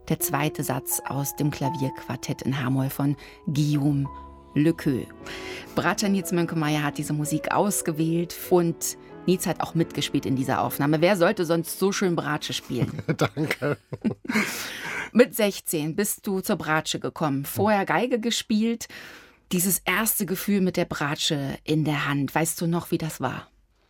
der zweite Satz aus dem Klavierquartett in H-Moll von Guillaume Lequeux. Bratscher Nietz Mönkemeyer hat diese Musik ausgewählt und Nietz hat auch mitgespielt in dieser Aufnahme. Wer sollte sonst so schön Bratsche spielen? Danke. Mit 16 bist du zur Bratsche gekommen, vorher Geige gespielt. Dieses erste Gefühl mit der Bratsche in der Hand, weißt du noch, wie das war?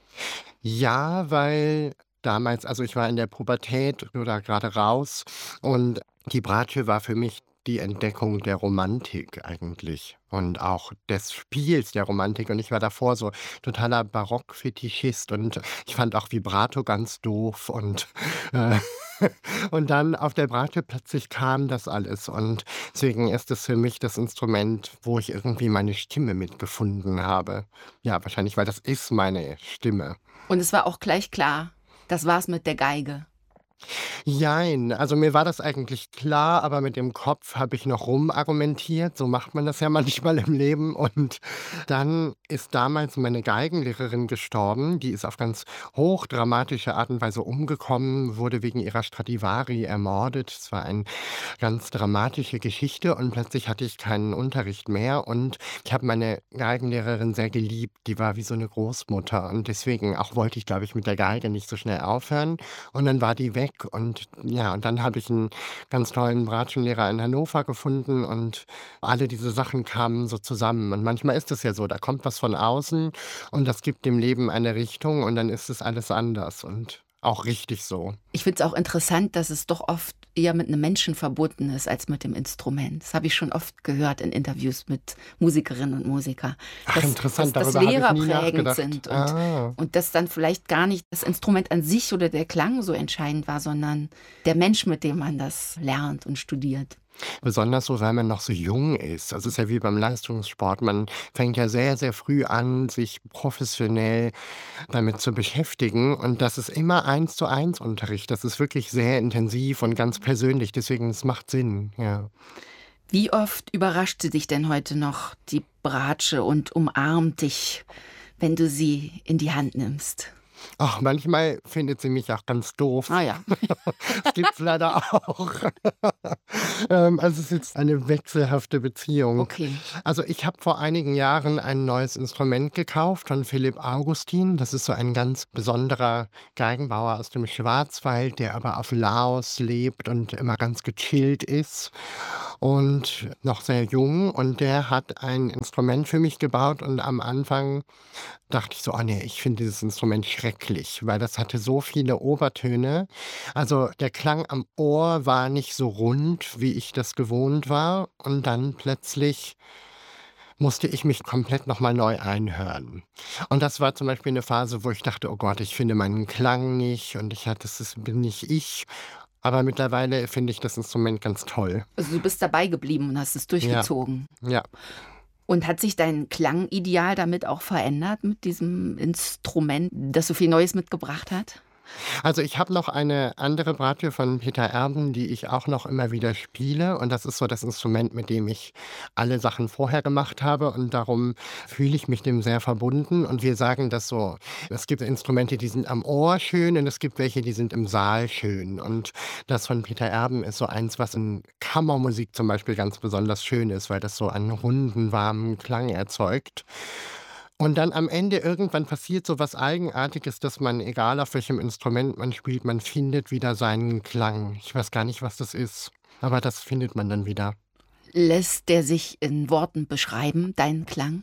Ja, weil damals, also ich war in der Pubertät oder gerade raus, und die Bratsche war für mich die Entdeckung der Romantik eigentlich und auch des Spiels der Romantik. Und ich war davor so totaler Barockfetischist und ich fand auch Vibrato ganz doof und äh, und dann auf der Bratsche plötzlich kam das alles, und deswegen ist es für mich das Instrument, wo ich irgendwie meine Stimme mitgefunden habe. Ja, wahrscheinlich, weil das ist meine Stimme. Und es war auch gleich klar, das war's mit der Geige. Jein, also mir war das eigentlich klar, aber mit dem Kopf habe ich noch rumargumentiert. So macht man das ja manchmal im Leben. Und dann ist damals meine Geigenlehrerin gestorben. Die ist auf ganz hochdramatische Art und Weise umgekommen, wurde wegen ihrer Stradivari ermordet. Es war eine ganz dramatische Geschichte und plötzlich hatte ich keinen Unterricht mehr. Und ich habe meine Geigenlehrerin sehr geliebt. Die war wie so eine Großmutter. Und deswegen auch wollte ich, glaube ich, mit der Geige nicht so schnell aufhören. Und dann war die weg, und ja, und dann habe ich einen ganz tollen Bratschenlehrer in Hannover gefunden, und alle diese Sachen kamen so zusammen. Und manchmal ist es ja so, da kommt was von außen und das gibt dem Leben eine Richtung, und dann ist es alles anders und auch richtig so. Ich finde es auch interessant, dass es doch oft eher mit einem Menschen verbunden ist als mit dem Instrument. Das habe ich schon oft gehört in Interviews mit Musikerinnen und Musikern, Ach, dass interessant, darüber habe ich Lehrer nie prägend nachgedacht. sind Ah. und dass dann vielleicht gar nicht das Instrument an sich oder der Klang so entscheidend war, sondern der Mensch, mit dem man das lernt und studiert. Besonders so, weil man noch so jung ist. Also, es ist ja wie beim Leistungssport. Man fängt ja sehr, sehr früh an, sich professionell damit zu beschäftigen. Und das ist immer Eins-zu-eins Unterricht. Das ist wirklich sehr intensiv und ganz persönlich. Deswegen, es macht Sinn, ja. Wie oft überrascht sie dich denn heute noch, die Bratsche, und umarmt dich, wenn du sie in die Hand nimmst? Ach, manchmal findet sie mich auch ganz Ah doof. ja. Das gibt's leider auch. Also, es ist jetzt eine wechselhafte Beziehung. Okay. Also, ich habe vor einigen Jahren ein neues Instrument gekauft von Philipp Augustin. Das ist so ein ganz besonderer Geigenbauer aus dem Schwarzwald, der aber auf Laos lebt und immer ganz gechillt ist und noch sehr jung. Und der hat ein Instrument für mich gebaut, und am Anfang dachte ich so: „Oh ne, ich finde dieses Instrument schrecklich“, weil das hatte so viele Obertöne. Also, der Klang am Ohr war nicht so rund, wie ich das gewohnt war, und dann plötzlich musste ich mich komplett noch mal neu einhören. Und das war zum Beispiel eine Phase, wo ich dachte: „Oh Gott, ich finde meinen Klang nicht, und ich hatte das bin nicht ich.“ Aber mittlerweile finde ich das Instrument ganz toll. Also du bist dabei geblieben und hast es Ja, durchgezogen. ja. Und hat sich dein Klangideal damit auch verändert mit diesem Instrument, das so viel Neues mitgebracht hat? Also, ich habe noch eine andere Bratsche von Peter Erben, die ich auch noch immer wieder spiele, und das ist so das Instrument, mit dem ich alle Sachen vorher gemacht habe, und darum fühle ich mich dem sehr verbunden, und wir sagen das so: Es gibt Instrumente, die sind am Ohr schön, und es gibt welche, die sind im Saal schön, und das von Peter Erben ist so eins, was in Kammermusik zum Beispiel ganz besonders schön ist, weil das so einen runden, warmen Klang erzeugt. Und dann am Ende irgendwann passiert so was Eigenartiges, dass man, egal auf welchem Instrument man spielt, man findet wieder seinen Klang. Ich weiß gar nicht, was das ist, aber das findet man dann wieder. Lässt der sich in Worten beschreiben, dein Klang?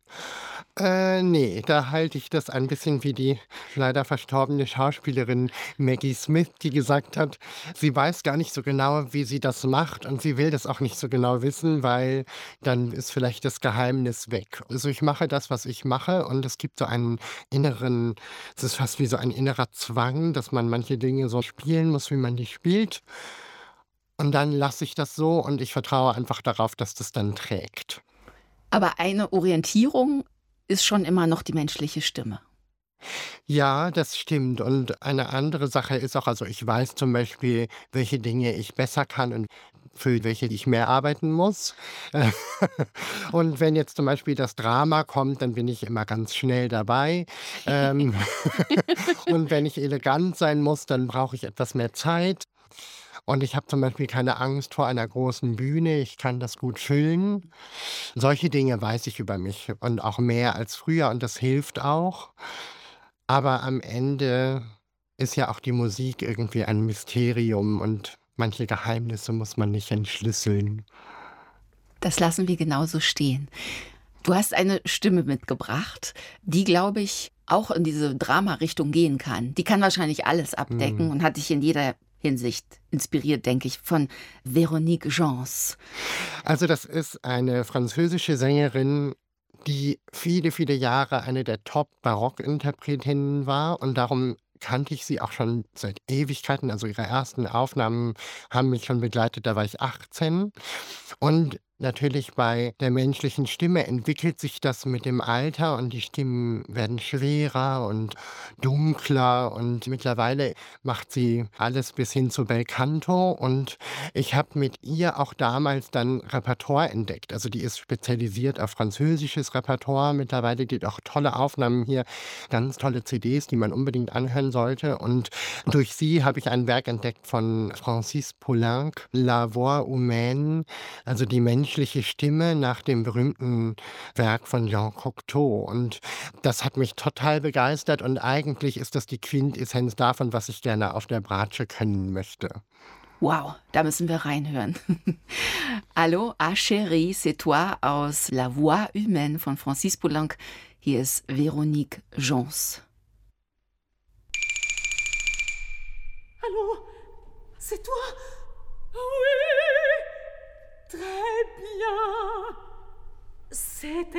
Ne, da halte ich das ein bisschen wie die leider verstorbene Schauspielerin Maggie Smith, die gesagt hat, sie weiß gar nicht so genau, wie sie das macht, und sie will das auch nicht so genau wissen, weil dann ist vielleicht das Geheimnis weg. Also, ich mache das, was ich mache, und es gibt so einen inneren, es ist fast wie so ein innerer Zwang, dass man manche Dinge so spielen muss, wie man die spielt, und dann lasse ich das so, und ich vertraue einfach darauf, dass das dann trägt. Aber eine Orientierung ist schon immer noch die menschliche Stimme. Ja, das stimmt. Und eine andere Sache ist auch, also ich weiß zum Beispiel, welche Dinge ich besser kann und für welche ich mehr arbeiten muss. Äh, Und wenn jetzt zum Beispiel das Drama kommt, dann bin ich immer ganz schnell dabei. Ähm, Und wenn ich elegant sein muss, dann brauche ich etwas mehr Zeit. Und ich habe zum Beispiel keine Angst vor einer großen Bühne. Ich kann das gut füllen. Solche Dinge weiß ich über mich und auch mehr als früher und das hilft auch. Aber am Ende ist ja auch die Musik irgendwie ein Mysterium und manche Geheimnisse muss man nicht entschlüsseln. Das lassen wir genauso stehen. Du hast eine Stimme mitgebracht, die, glaube ich, auch in diese Drama-Richtung gehen kann. Die kann wahrscheinlich alles abdecken Mhm. und hat dich in jeder Hinsicht inspiriert, denke ich, von Véronique Gens. Also, das ist eine französische Sängerin, die viele, viele Jahre eine der Top-Barockinterpretinnen war und darum kannte ich sie auch schon seit Ewigkeiten. Also, ihre ersten Aufnahmen haben mich schon begleitet, da war ich 18. Und natürlich bei der menschlichen Stimme entwickelt sich das mit dem Alter und die Stimmen werden schwerer und dunkler und mittlerweile macht sie alles bis hin zu Belcanto und ich habe mit ihr auch damals dann Repertoire entdeckt. Also, die ist spezialisiert auf französisches Repertoire mittlerweile, die hat auch tolle Aufnahmen hier, ganz tolle CDs, die man unbedingt anhören sollte und durch sie habe ich ein Werk entdeckt von Francis Poulenc, La Voix humaine, also die menschliche Stimme nach dem berühmten Werk von Jean Cocteau. Und das hat mich total begeistert und eigentlich ist das die Quintessenz davon, was ich gerne auf der Bratsche können möchte. Wow, da müssen wir reinhören. Hallo, Ah Chérie, c'est toi aus La Voix humaine von Francis Poulenc. Hier ist Véronique Gens. Allô, c'est toi? Oui, très bien. C'était